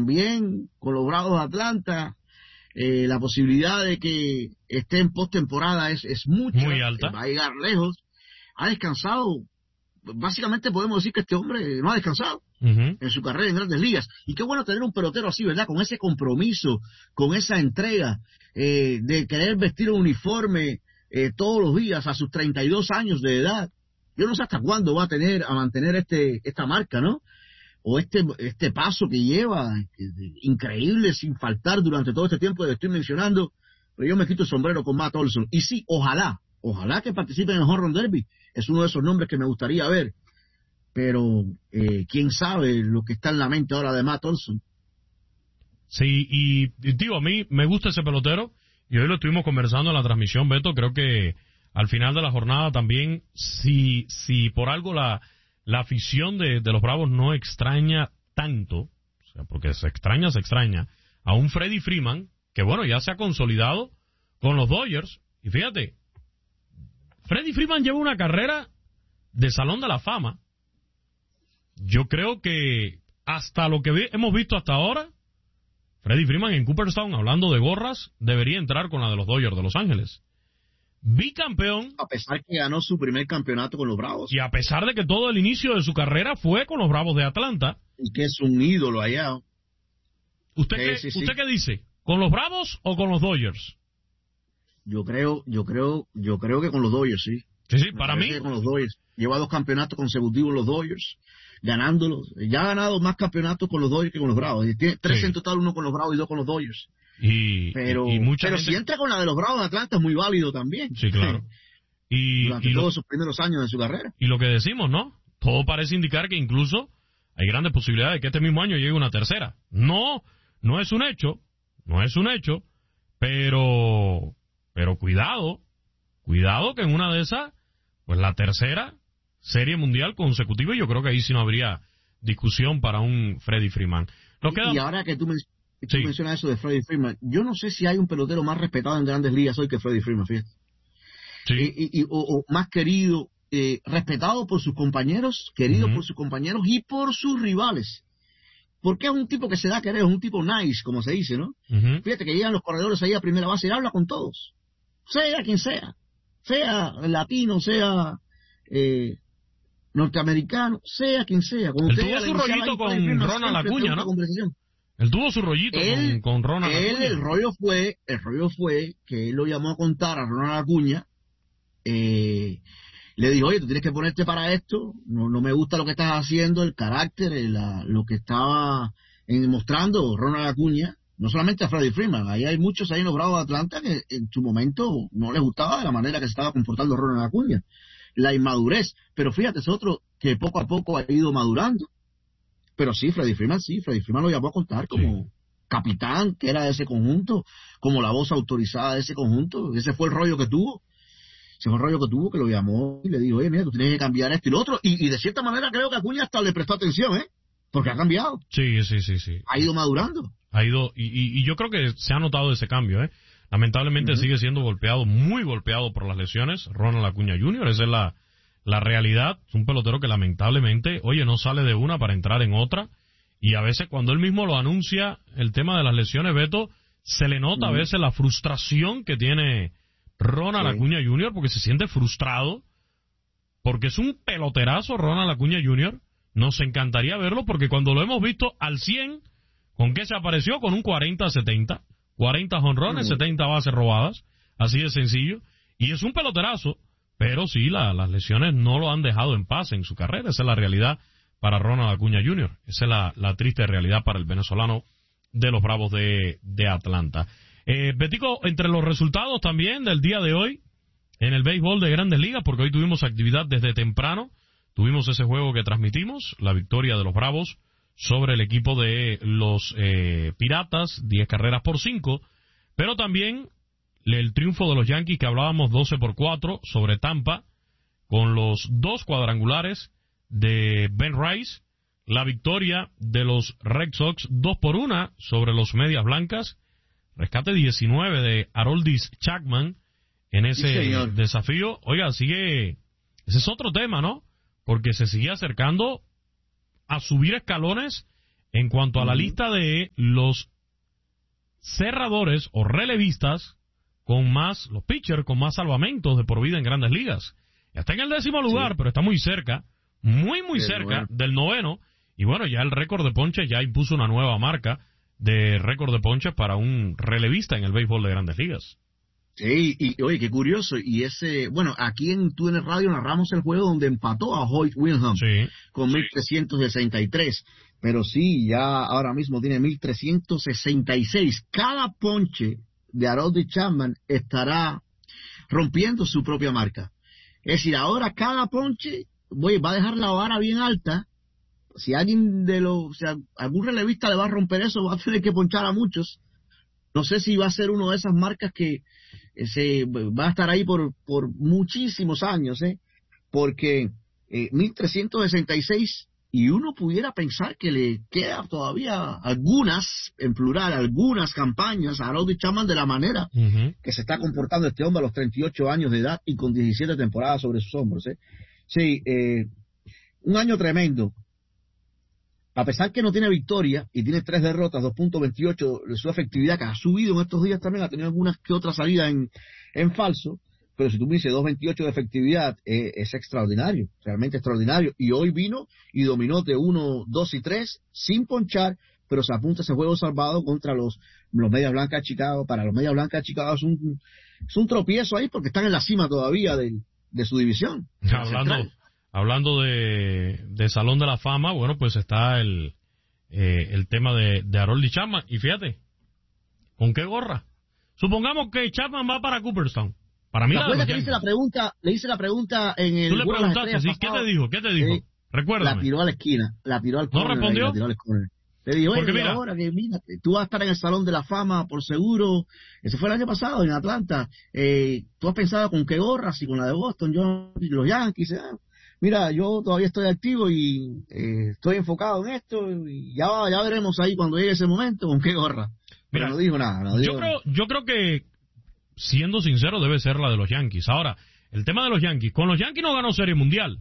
también con los Bravos de Atlanta, la posibilidad de que esté en postemporada es mucha, muy alta. Va a llegar lejos. Ha descansado, básicamente podemos decir que este hombre no ha descansado en su carrera en Grandes Ligas. Y qué bueno tener un pelotero así, ¿verdad? Con ese compromiso, con esa entrega, de querer vestir un uniforme todos los días a sus 32 años de edad. Yo no sé hasta cuándo va a mantener esta marca, ¿no? O este paso que lleva, increíble, sin faltar durante todo este tiempo que estoy mencionando. Pero yo me quito el sombrero con Matt Olson. Y sí, ojalá que participe en el Home Run Derby. Es uno de esos nombres que me gustaría ver. Pero quién sabe lo que está en la mente ahora de Matt Olson. Sí, y digo, a mí me gusta ese pelotero, y hoy lo estuvimos conversando en la transmisión, Beto. Creo que al final de la jornada también, si por algo la afición de los Bravos no extraña tanto, o sea, porque se extraña a un Freddie Freeman, que bueno, ya se ha consolidado con los Dodgers. Y fíjate, Freddie Freeman lleva una carrera de Salón de la Fama. Yo creo que hasta lo que hemos visto hasta ahora, Freddie Freeman en Cooperstown, hablando de gorras, debería entrar con la de los Dodgers de Los Ángeles. Bicampeón. A pesar que ganó su primer campeonato con los Bravos. Y a pesar de que todo el inicio de su carrera fue con los Bravos de Atlanta. Y que es un ídolo allá. ¿Usted qué dice? ¿Con los Bravos o con los Dodgers? Yo creo que con los Dodgers, sí. Sí, para mí. Con los Dodgers. Lleva 2 campeonatos consecutivos los Dodgers, ganándolos. Ya ha ganado más campeonatos con los Dodgers que con los Bravos. Tiene 3 en total, 1 con los Bravos y 2 con los Dodgers. Pero si entra con la de los Bravos de Atlanta es muy válido también. Sí, claro. Durante todos sus primeros años de su carrera. Y lo que decimos, ¿no? Todo parece indicar que incluso hay grandes posibilidades de que este mismo año llegue una tercera. No es un hecho, pero cuidado que en una de esas, pues la tercera serie mundial consecutiva, y yo creo que ahí sí no habría discusión para un Freddie Freeman. Y ahora que tú mencionas eso de Freddie Freeman, yo no sé si hay un pelotero más respetado en Grandes Ligas hoy que Freddie Freeman, fíjate. Sí. O más querido, respetado por sus compañeros, por sus compañeros y por sus rivales. Porque es un tipo que se da a querer, es un tipo nice, como se dice, ¿no? Fíjate que llegan los corredores ahí a primera base y habla con todos, sea quien sea latino, sea norteamericano, sea quien sea. Él tuvo su rollito con Ronald Acuña, ¿no? Él tuvo su rollito con Ronald Acuña. El rollo fue que él lo llamó a contar a Ronald Acuña. Le dijo, oye, tú tienes que ponerte para esto, no me gusta lo que estás haciendo, el carácter, lo que estaba mostrando Ronald Acuña, no solamente a Freddie Freeman, ahí hay muchos ahí en los Bravos de Atlanta que en su momento no les gustaba de la manera que se estaba comportando Ronald Acuña, la inmadurez, pero fíjate, es otro que poco a poco ha ido madurando, pero Freddie Freeman lo llamó a contar como capitán que era de ese conjunto, como la voz autorizada de ese conjunto, ese fue el rollo que tuvo. Que lo llamó y le dijo, mira, tú tienes que cambiar esto y lo otro. Y de cierta manera creo que Acuña hasta le prestó atención, porque ha cambiado. Sí. Ha ido madurando. Y yo creo que se ha notado ese cambio, Lamentablemente sigue siendo muy golpeado por las lesiones, Ronald Acuña Jr., esa es la realidad. Es un pelotero que lamentablemente, no sale de una para entrar en otra. Y a veces cuando él mismo lo anuncia, el tema de las lesiones, Beto, se le nota a veces la frustración que tiene Ronald Acuña Jr., porque se siente frustrado, porque es un peloterazo Ronald Acuña Jr. Nos encantaría verlo, porque cuando lo hemos visto al 100, ¿con qué se apareció? Con un 40-70, 40 jonrones, 70 bases robadas, así de sencillo, y es un peloterazo, pero sí, las lesiones no lo han dejado en paz en su carrera. Esa es la realidad para Ronald Acuña Jr., esa es la triste realidad para el venezolano de los Bravos de Atlanta. Betico, entre los resultados también del día de hoy en el béisbol de Grandes Ligas, porque hoy tuvimos actividad desde temprano, tuvimos ese juego que transmitimos, la victoria de los Bravos sobre el equipo de los Piratas, 10 carreras por 5, pero también el triunfo de los Yankees que hablábamos, 12-4 sobre Tampa, con los 2 cuadrangulares de Ben Rice, la victoria de los Red Sox 2-1 sobre los Medias Blancas, rescate 19 de Aroldis Chapman en ese desafío. Oiga, ese es otro tema, ¿no? Porque se sigue acercando a subir escalones en cuanto a la lista de los cerradores o relevistas con más, los pitchers con más salvamentos de por vida en Grandes Ligas. Está en el 10º lugar, pero está muy cerca, muy cerca del 9º. Y bueno, ya el récord de ponches ya impuso una nueva marca de récord de ponches para un relevista en el béisbol de Grandes Ligas. Sí, y oye, qué curioso. Y bueno, aquí en TUDN Radio narramos el juego donde empató a Hoyt Wilhelm con 1,363. Pero sí, ya ahora mismo tiene 1,366. Cada ponche de Aroldis Chapman estará rompiendo su propia marca. Es decir, ahora cada ponche va a dejar la vara bien alta. Si alguien algún relevista le va a romper eso, va a tener que ponchar a muchos. No sé si va a ser una de esas marcas que va a estar ahí por muchísimos años, porque 1,366, y uno pudiera pensar que le queda todavía algunas, en plural, algunas campañas a Aroldis Chapman de la manera que se está comportando este hombre a los 38 años de edad y con 17 temporadas sobre sus hombros. Sí, un año tremendo. A pesar que no tiene victoria y tiene 3 derrotas, 2.28 de su efectividad, que ha subido en estos días también, ha tenido algunas que otras salidas en falso, pero si tú me dices 2.28 de efectividad, es extraordinario, realmente extraordinario. Y hoy vino y dominó de 1, 2 y 3 sin ponchar, pero se apunta ese juego salvado contra los Medias Blancas de Chicago. Para los Medias Blancas de Chicago es un tropiezo ahí porque están en la cima todavía de su división. Hablando de Salón de la Fama, bueno, pues está el tema de Aroldis Chapman. Y fíjate, ¿con qué gorra? Supongamos que Chapman va para Cooperstown. Para mí, le hice la pregunta en el... Tú le preguntaste, ¿sí? ¿Qué te dijo? Recuérdame. La tiró a la esquina, la tiró al corner. ¿No respondió? La tiró al corner. Le dijo, oye, mira, ahora que mira, tú vas a estar en el Salón de la Fama por seguro. Eso fue el año pasado en Atlanta. ¿Tú has pensado con qué gorra? Si con la de Boston, los Yankees. Mira, yo todavía estoy activo y estoy enfocado en esto. Y ya veremos ahí cuando llegue ese momento con qué gorra. Pero no dijo nada. Yo creo que, siendo sincero, debe ser la de los Yankees. Ahora, el tema de los Yankees. Con los Yankees no ganó Serie Mundial.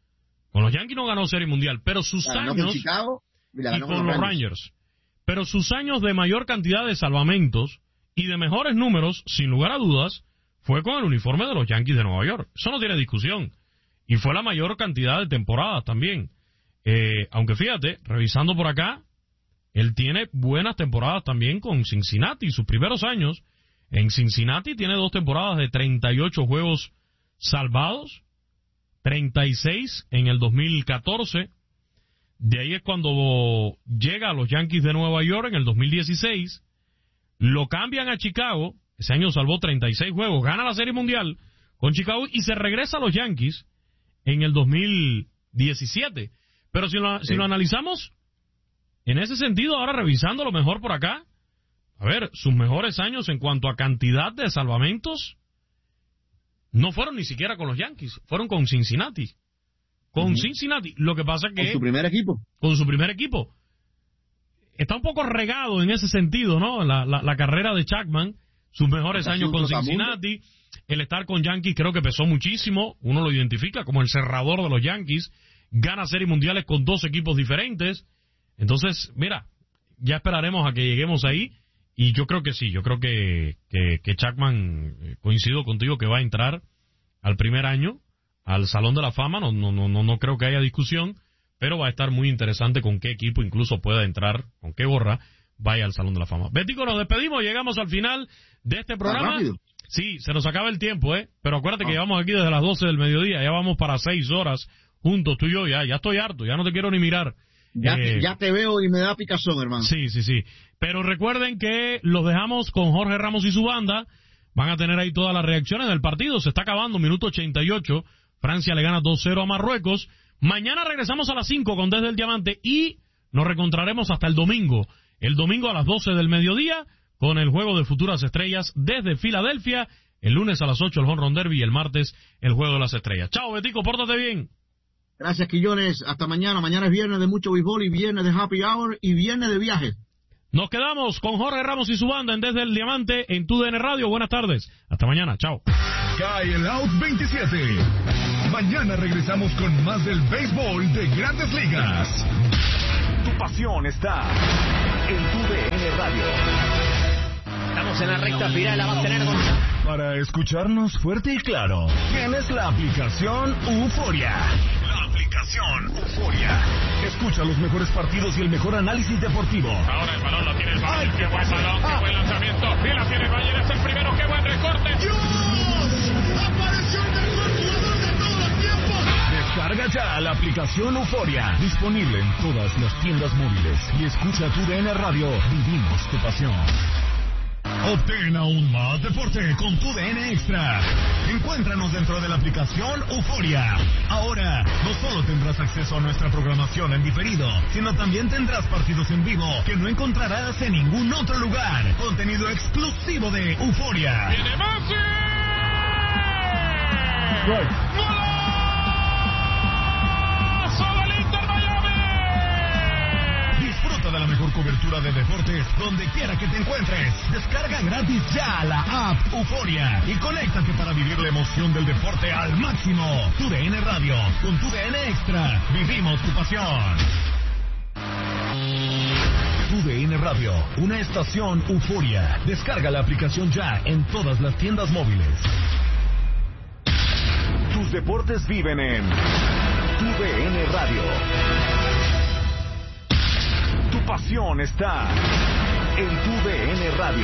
Pero sus años... Con Chicago, y con los Rangers. Pero sus años de mayor cantidad de salvamentos y de mejores números, sin lugar a dudas, fue con el uniforme de los Yankees de Nueva York. Eso no tiene discusión. Y fue la mayor cantidad de temporadas también. Aunque fíjate, revisando por acá, él tiene buenas temporadas también con Cincinnati. Sus primeros años en Cincinnati tiene 2 temporadas de 38 juegos salvados, 36 en el 2014. De ahí es cuando llega a los Yankees de Nueva York en el 2016. Lo cambian a Chicago. Ese año salvó 36 juegos. Gana la Serie Mundial con Chicago y se regresa a los Yankees en el 2017. Pero si lo analizamos en ese sentido, ahora revisando lo mejor por acá, a ver, sus mejores años en cuanto a cantidad de salvamentos no fueron ni siquiera con los Yankees, fueron con Cincinnati. Cincinnati. Lo que pasa es que... Con su primer equipo. Está un poco regado en ese sentido, ¿no? La carrera de Chapman, sus mejores años con Cincinnati. El estar con Yankees creo que pesó muchísimo. Uno lo identifica como el cerrador de los Yankees. Gana series mundiales con 2 equipos diferentes. Entonces, mira, ya esperaremos a que lleguemos ahí. Y yo creo que sí, yo creo que Chapman, coincido contigo, que va a entrar al primer año al Salón de la Fama. No creo que haya discusión, pero va a estar muy interesante con qué equipo incluso pueda entrar, con qué gorra vaya al Salón de la Fama. Betico, nos despedimos, llegamos al final de este programa. ¿Rápido? Sí, se nos acaba el tiempo, pero acuérdate que llevamos aquí desde las 12 del mediodía, ya vamos para 6 horas juntos, tú y yo, ya estoy harto, ya no te quiero ni mirar. Ya te veo y me da picazón, hermano. Sí. Pero recuerden que los dejamos con Jorge Ramos y su banda. Van a tener ahí todas las reacciones del partido. Se está acabando, minuto 88. Francia le gana 2-0 a Marruecos. Mañana regresamos a las 5 con Desde el Diamante y nos reencontraremos hasta el domingo. El domingo a las 12 del mediodía con el juego de Futuras Estrellas desde Filadelfia. El lunes a las 8 el Home Run Derby y el martes el Juego de las Estrellas. Chao, Betico, pórtate bien. Gracias, Quillones. Hasta mañana. Mañana es viernes de mucho béisbol y viernes de happy hour y viernes de viaje. Nos quedamos con Jorge Ramos y su banda en Desde el Diamante en TUDN Radio. Buenas tardes. Hasta mañana. Chao. Cae el out 27. Mañana regresamos con más del béisbol de Grandes Ligas. Tu pasión está en TUDN Radio. Estamos en la recta final, la va a tener Para escucharnos fuerte y claro, tienes la aplicación Euforia. La aplicación Euforia. Escucha los mejores partidos y el mejor análisis deportivo. Ahora el balón lo tiene el Bayern. Qué buen balón, qué buen lanzamiento. Y la tiene el Bayern, es el primero. Qué buen recorte. ¡Dios! ¡Apareció el mejor jugador de todos los tiempos! Descarga ya la aplicación Euforia. Disponible en todas las tiendas móviles. Y escucha TUDN Radio. Vivimos tu pasión. Obtén aún más deporte con TUDN Extra. Encuéntranos dentro de la aplicación Euforia. Ahora, no solo tendrás acceso a nuestra programación en diferido, sino también tendrás partidos en vivo que no encontrarás en ningún otro lugar. Contenido exclusivo de Euforia. ¡Viene Messi! Disfruta de la mejor cobertura de deportes donde quiera que te encuentres. Descarga gratis ya la app Euforia y conéctate para vivir la emoción del deporte al máximo. TUDN Radio, con TUDN Extra, vivimos tu pasión. TUDN Radio, una estación Euforia. Descarga la aplicación ya en todas las tiendas móviles. Tus deportes viven en TUDN Radio. Tu pasión está en TUDN Radio.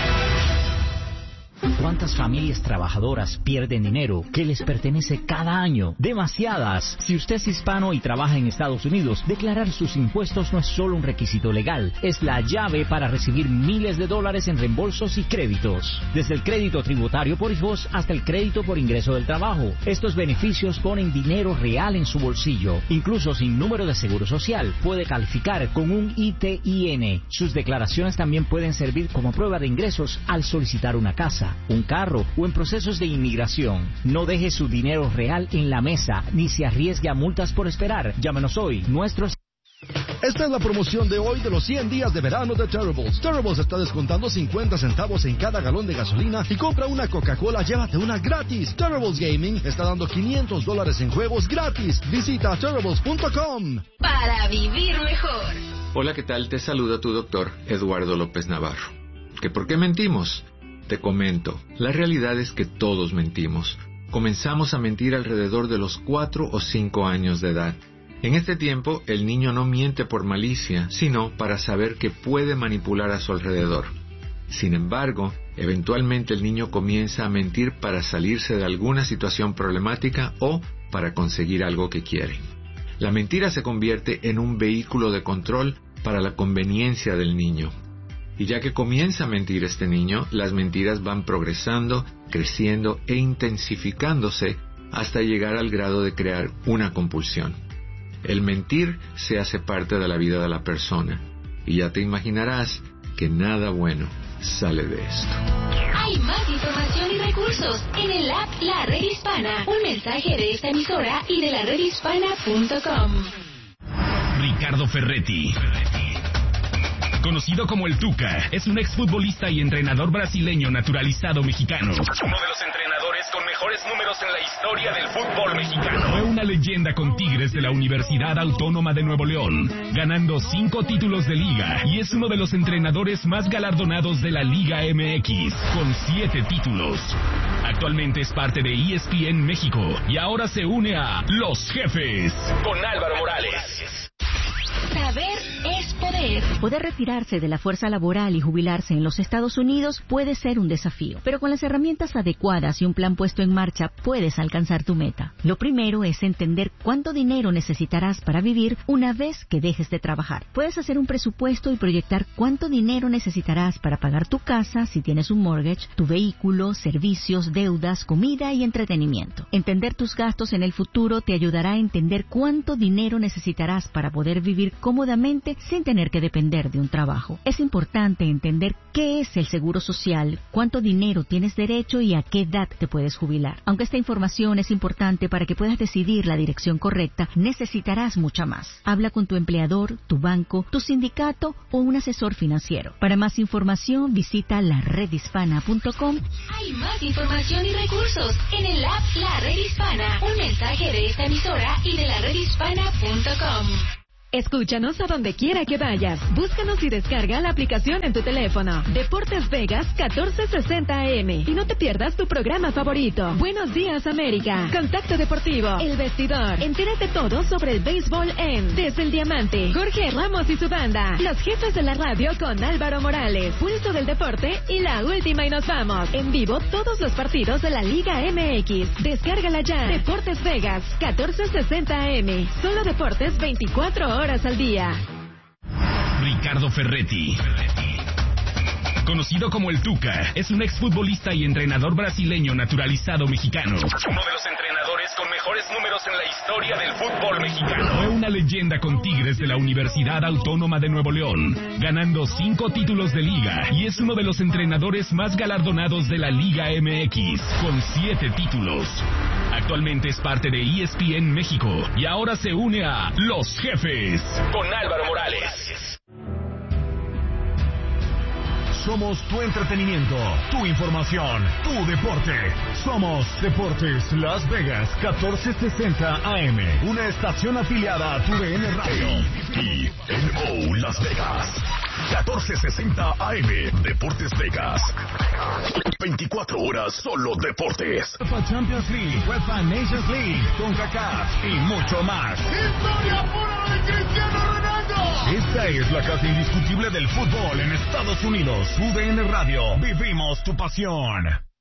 ¿Cuántas familias trabajadoras pierden dinero que les pertenece cada año? Demasiadas. Si usted es hispano y trabaja en Estados Unidos, declarar sus impuestos no es solo un requisito legal, es la llave para recibir miles de dólares en reembolsos y créditos. Desde el crédito tributario por hijos hasta el crédito por ingreso del trabajo. Estos beneficios ponen dinero real en su bolsillo. Incluso sin número de seguro social, puede calificar con un ITIN. Sus declaraciones también pueden servir como prueba de ingresos al solicitar una casa, un carro o en procesos de inmigración. No deje su dinero real en la mesa ni se arriesgue a multas por esperar. Llámenos hoy. Esta es la promoción de hoy de los 100 días de verano de Terribles. Terribles está descontando 50 centavos en cada galón de gasolina y compra una Coca-Cola, llévate una gratis. Terribles Gaming está dando $500 en juegos gratis. Visita Terribles.com. Para vivir mejor. Hola, ¿qué tal? Te saluda tu doctor Eduardo López Navarro. ¿Que por qué mentimos? Te comento, la realidad es que todos mentimos. Comenzamos a mentir alrededor de los 4 o 5 años de edad. En este tiempo, el niño no miente por malicia, sino para saber que puede manipular a su alrededor. Sin embargo, eventualmente el niño comienza a mentir para salirse de alguna situación problemática o para conseguir algo que quiere. La mentira se convierte en un vehículo de control para la conveniencia del niño. Y ya que comienza a mentir este niño, las mentiras van progresando, creciendo e intensificándose hasta llegar al grado de crear una compulsión. El mentir se hace parte de la vida de la persona, y ya te imaginarás que nada bueno sale de esto. Hay más información y recursos en el app La Red Hispana. Un mensaje de esta emisora y de la redhispana.com. Ricardo Ferretti, conocido como el Tuca, es un exfutbolista y entrenador brasileño naturalizado mexicano. Uno de los entrenadores con mejores números en la historia del fútbol mexicano. Fue una leyenda con Tigres de la Universidad Autónoma de Nuevo León, ganando 5 títulos de liga, y es uno de los entrenadores más galardonados de la Liga MX, con 7 títulos. Actualmente es parte de ESPN México y ahora se une a Los Jefes con Álvaro Morales. Saber es poder. Poder retirarse de la fuerza laboral y jubilarse en los Estados Unidos puede ser un desafío, pero con las herramientas adecuadas y un plan puesto en marcha puedes alcanzar tu meta. Lo primero es entender cuánto dinero necesitarás para vivir una vez que dejes de trabajar. Puedes hacer un presupuesto y proyectar cuánto dinero necesitarás para pagar tu casa si tienes un mortgage, tu vehículo, servicios, deudas, comida y entretenimiento. Entender tus gastos en el futuro te ayudará a entender cuánto dinero necesitarás para poder vivir cómodamente sin tener que depender de un trabajo. Es importante entender qué es el seguro social, cuánto dinero tienes derecho y a qué edad te puedes jubilar. Aunque esta información es importante para que puedas decidir la dirección correcta, necesitarás mucha más. Habla con tu empleador, tu banco, tu sindicato o un asesor financiero. Para más información, visita laredhispana.com. Hay más información y recursos en el app La Red Hispana. Un mensaje de esta emisora y de laredhispana.com. Escúchanos a donde quiera que vayas. Búscanos y descarga la aplicación en tu teléfono. Deportes Vegas 1460 AM. Y no te pierdas tu programa favorito. Buenos días, América. Contacto Deportivo. El Vestidor. Entérate todo sobre el béisbol en Desde el Diamante. Jorge Ramos y su banda. Los jefes de la radio con Álvaro Morales. Pulso del deporte y la última y nos vamos. En vivo todos los partidos de la Liga MX. Descárgala ya. Deportes Vegas 1460 AM. Solo deportes 24 horas al día. Ricardo Ferretti, conocido como el Tuca, es un exfutbolista y entrenador brasileño naturalizado mexicano. Uno de los entrenadores con mejores números en la historia del fútbol mexicano. Fue una leyenda con Tigres de la Universidad Autónoma de Nuevo León, ganando 5 títulos de liga, y es uno de los entrenadores más galardonados de la Liga MX, con 7 títulos. Actualmente es parte de ESPN México y ahora se une a Los Jefes con Álvaro Morales. Somos tu entretenimiento, tu información, tu deporte. Somos Deportes Las Vegas 1460 AM, una estación afiliada a tu DN Radio. TNO Las Vegas 1460 AM, Deportes Vegas. 24 horas solo deportes. UEFA Champions League, UEFA Nations League, CONCACAF y mucho más. ¡Historia pura de Cristiano Ronaldo! Esta es la casa indiscutible del fútbol en Estados Unidos. UDN Radio, vivimos tu pasión.